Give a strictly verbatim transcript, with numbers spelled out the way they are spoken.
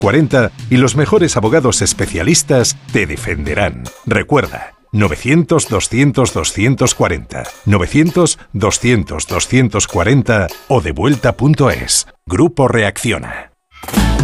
cuarenta y los mejores abogados especialistas te defenderán. Recuerda, novecientos, doscientos, doscientos cuarenta, novecientos, doscientos, doscientos cuarenta o devuelta punto es. Grupo Reacciona.